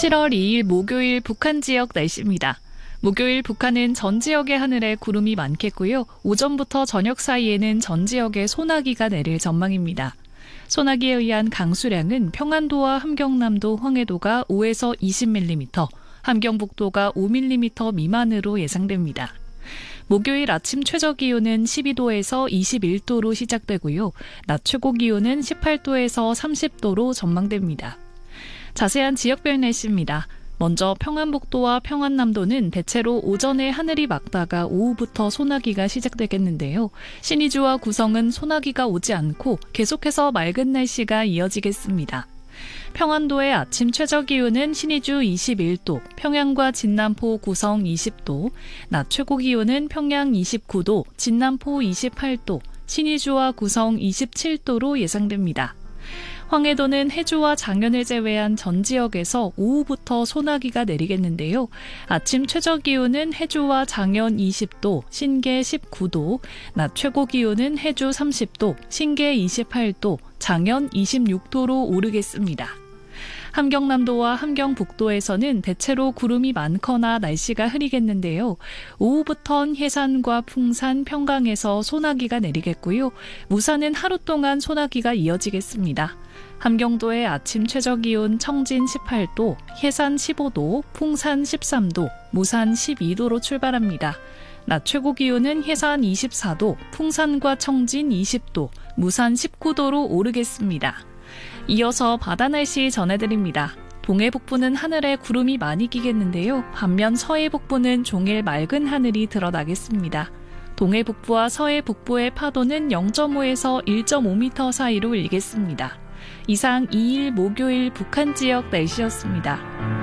7월 2일 목요일 북한 지역 날씨입니다. 목요일 북한은 전 지역의 하늘에 구름이 많겠고요. 오전부터 저녁 사이에는 전 지역에 소나기가 내릴 전망입니다. 소나기에 의한 강수량은 평안도와 함경남도, 황해도가 5에서 20mm, 함경북도가 5mm 미만으로 예상됩니다. 목요일 아침 최저기온은 12도에서 21도로 시작되고요. 낮 최고기온은 18도에서 30도로 전망됩니다. 자세한 지역별 날씨입니다. 먼저 평안북도와 평안남도는 대체로 오전에 하늘이 맑다가 오후부터 소나기가 시작되겠는데요. 신의주와 구성은 소나기가 오지 않고 계속해서 맑은 날씨가 이어지겠습니다. 평안도의 아침 최저기온은 신의주 21도, 평양과 진남포 구성 20도, 낮 최고기온은 평양 29도, 진남포 28도, 신의주와 구성 27도로 예상됩니다. 황해도는 해주와 장현을 제외한 전 지역에서 오후부터 소나기가 내리겠는데요. 아침 최저기온은 해주와 장현 20도, 신계 19도, 낮 최고기온은 해주 30도, 신계 28도, 장현 26도로 오르겠습니다. 함경남도와 함경북도에서는 대체로 구름이 많거나 날씨가 흐리겠는데요. 오후부턴 해산과 풍산, 평강에서 소나기가 내리겠고요. 무산은 하루 동안 소나기가 이어지겠습니다. 함경도의 아침 최저기온 청진 18도, 해산 15도, 풍산 13도, 무산 12도로 출발합니다. 낮 최고기온은 해산 24도, 풍산과 청진 20도, 무산 19도로 오르겠습니다. 이어서 바다 날씨 전해드립니다. 동해 북부는 하늘에 구름이 많이 끼겠는데요. 반면 서해 북부는 종일 맑은 하늘이 드러나겠습니다. 동해 북부와 서해 북부의 파도는 0.5에서 1.5m 사이로 일겠습니다. 이상 2일 목요일 북한 지역 날씨였습니다.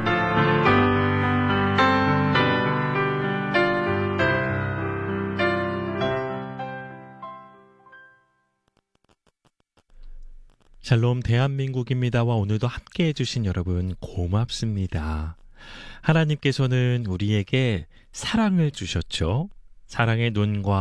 샬롬 대한민국입니다와 오늘도 함께해 주신 여러분 고맙습니다. 하나님께서는 우리에게 사랑을 주셨죠. 사랑의 눈과